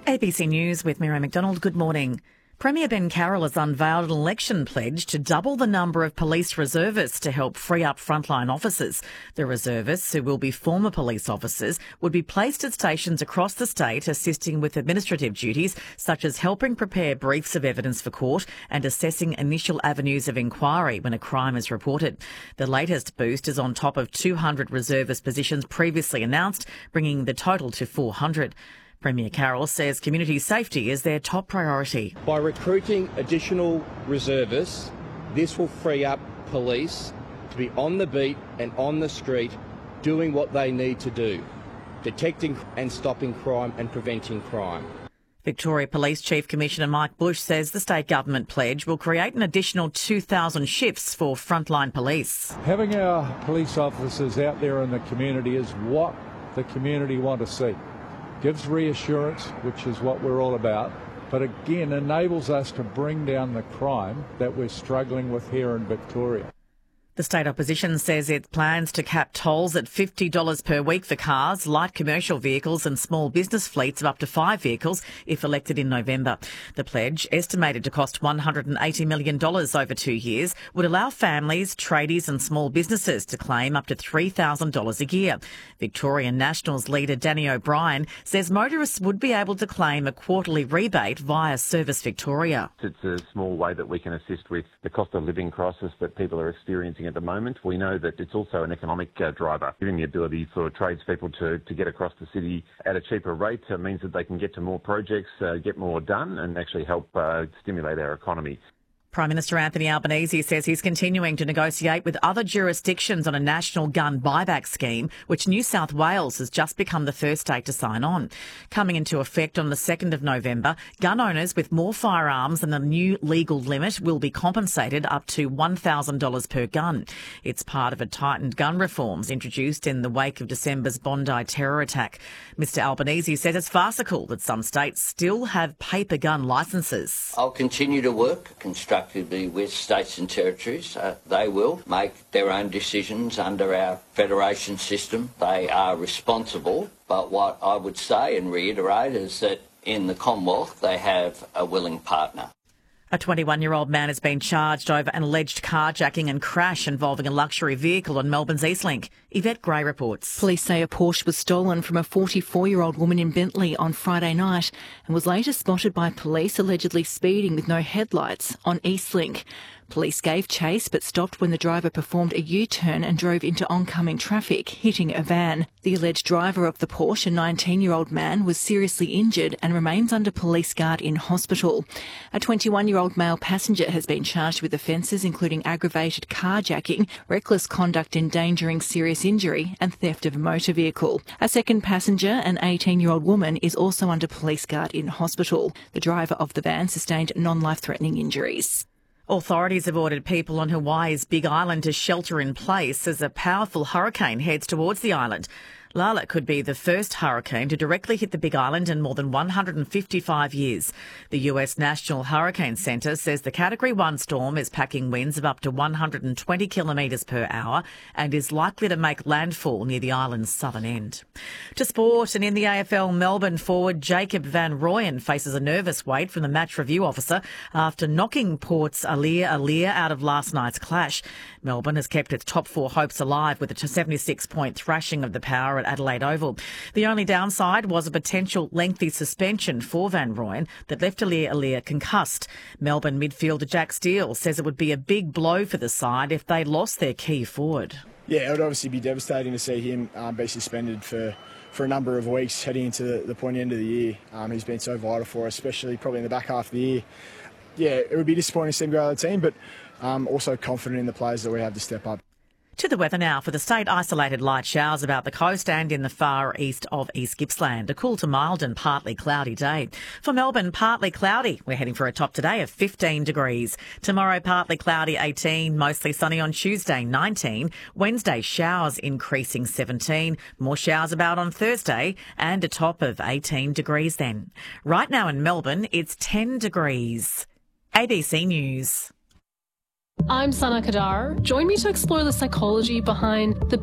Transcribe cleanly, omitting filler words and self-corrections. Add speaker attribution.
Speaker 1: ABC News with Miriam McDonald. Good morning. Premier Ben Carroll has unveiled an election pledge to double the number of police reservists to help free up frontline officers. The reservists, who will be former police officers, would be placed at stations across the state assisting with administrative duties such as helping prepare briefs of evidence for court and assessing initial avenues of inquiry when a crime is reported. The latest boost is on top of 200 reservist positions previously announced, bringing the total to 400. Premier Carroll says community safety is their top priority.
Speaker 2: By recruiting additional reservists, this will free up police to be on the beat and on the street doing what they need to do, detecting and stopping crime and preventing crime.
Speaker 1: Victoria Police Chief Commissioner Mike Bush says the state government pledge will create an additional 2,000 shifts for frontline police.
Speaker 3: Having our police officers out there in the community is what the community want to see. Gives reassurance, which is what we're all about, but again enables us to bring down the crime that we're struggling with here in Victoria.
Speaker 1: The state opposition says it plans to cap tolls at $50 per week for cars, light commercial vehicles and small business fleets of up to 5 vehicles if elected in November. The pledge, estimated to cost $180 million over 2 years, would allow families, tradies and small businesses to claim up to $3,000 a year. Victorian Nationals leader Danny O'Brien says motorists would be able to claim a quarterly rebate via Service Victoria.
Speaker 4: It's a small way that we can assist with the cost of living crisis that people are experiencing at the moment. We know that it's also an economic driver. Giving the ability for tradespeople to get across the city at a cheaper rate means that they can get to more projects, get more done and actually help stimulate our economy.
Speaker 1: Prime Minister Anthony Albanese says he's continuing to negotiate with other jurisdictions on a national gun buyback scheme, which New South Wales has just become the first state to sign on. Coming into effect on the 2nd of November, gun owners with more firearms than the new legal limit will be compensated up to $1,000 per gun. It's part of a tightened gun reforms introduced in the wake of December's Bondi terror attack. Mr Albanese says it's farcical that some states still have paper gun licences.
Speaker 5: I'll continue to work constructively with states and territories. They will make their own decisions under our federation system. They are responsible, but what I would say and reiterate is that in the Commonwealth they have a willing partner.
Speaker 1: A 21-year-old man has been charged over an alleged carjacking and crash involving a luxury vehicle on Melbourne's Eastlink. Yvette Gray reports.
Speaker 6: Police say a Porsche was stolen from a 44-year-old woman in Bentley on Friday night and was later spotted by police allegedly speeding with no headlights on Eastlink. Police gave chase but stopped when the driver performed a U-turn and drove into oncoming traffic, hitting a van. The alleged driver of the Porsche, a 19-year-old man, was seriously injured and remains under police guard in hospital. A 21-year-old male passenger has been charged with offences including aggravated carjacking, reckless conduct endangering serious injury and theft of a motor vehicle. A second passenger, an 18-year-old woman, is also under police guard in hospital. The driver of the van sustained non-life-threatening injuries.
Speaker 1: Authorities have ordered people on Hawaii's Big Island to shelter in place as a powerful hurricane heads towards the island. Lala could be the first hurricane to directly hit the Big Island in more than 155 years. The US National Hurricane Centre says the Category 1 storm is packing winds of up to 120 kilometres per hour and is likely to make landfall near the island's southern end. To sport, and in the AFL, Melbourne forward Jacob van Rooyen faces a nervous wait from the match review officer after knocking Port's Aliir out of last night's clash. Melbourne has kept its top 4 hopes alive with a 76-point thrashing of the Power at Adelaide Oval. The only downside was a potential lengthy suspension for Van Rooyen that left Aliir concussed. Melbourne midfielder Jack Steele says it would be a big blow for the side if they lost their key forward.
Speaker 7: Yeah, it would obviously be devastating to see him be suspended for a number of weeks heading into the pointy end of the year. He's been so vital for us, especially probably in the back half of the year. Yeah, it would be disappointing to see him go out of the team, but also confident in the players that we have to step up.
Speaker 1: To the weather now. For the state, isolated light showers about the coast and in the far east of East Gippsland. A cool to mild and partly cloudy day. For Melbourne, partly cloudy. We're heading for a top today of 15 degrees. Tomorrow, partly cloudy, 18. Mostly sunny on Tuesday, 19. Wednesday, showers increasing, 17. More showers about on Thursday and a top of 18 degrees then. Right now in Melbourne, it's 10 degrees. ABC News.
Speaker 8: I'm Sana Kadar. Join me to explore the psychology behind the